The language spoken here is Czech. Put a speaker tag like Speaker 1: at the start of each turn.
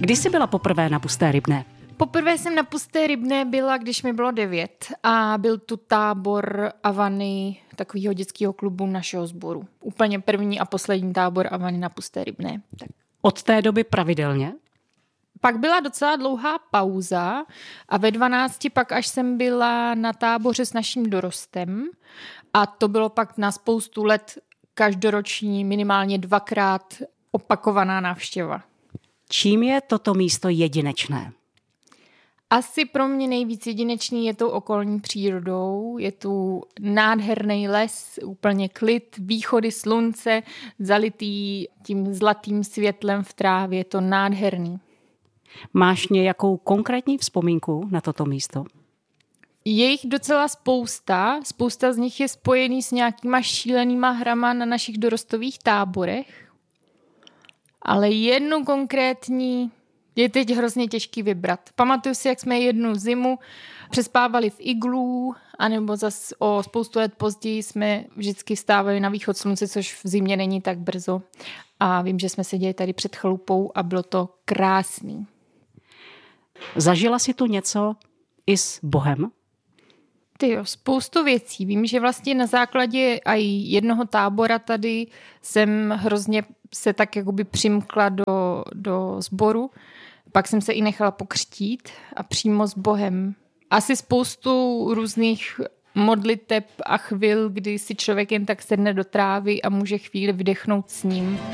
Speaker 1: Kdy jsi byla poprvé na Pusté Rybné?
Speaker 2: Poprvé jsem na Pusté Rybné byla, když mi bylo 9 a byl tu tábor Avany, takového dětského klubu našeho sboru. Úplně první a poslední tábor Avany na Pusté Rybné. Tak.
Speaker 1: Od té doby pravidelně?
Speaker 2: Pak byla docela dlouhá pauza a ve 12 pak až jsem byla na táboře s naším dorostem a to bylo pak na spoustu let každoroční, minimálně 2krát opakovaná návštěva.
Speaker 1: Čím je toto místo jedinečné?
Speaker 2: Asi pro mě nejvíc jedinečný je tou okolní přírodou. Je tu nádherný les, úplně klid, východy slunce, zalitý tím zlatým světlem v trávě. Je to nádherný.
Speaker 1: Máš nějakou konkrétní vzpomínku na toto místo?
Speaker 2: Je jich docela spousta. Spousta z nich je spojený s nějakýma šílenýma hrama na našich dorostových táborech. Ale jednu konkrétní je teď hrozně těžký vybrat. Pamatuju si, jak jsme jednu zimu přespávali v iglu, anebo zas o spoustu let později jsme vždycky vstávali na východ slunce, což v zimě není tak brzo. A vím, že jsme seděli tady před chalupou a bylo to krásný.
Speaker 1: Zažila jsi tu něco i s Bohem?
Speaker 2: Tyjo, spoustu věcí. Vím, že vlastně na základě i jednoho tábora tady jsem hrozně se tak jakoby přimkla do sboru. Pak jsem se i nechala pokřtít a přímo s Bohem. Asi spoustu různých modliteb a chvil, kdy si člověk jen tak sedne do trávy a může chvíli vydechnout s ním.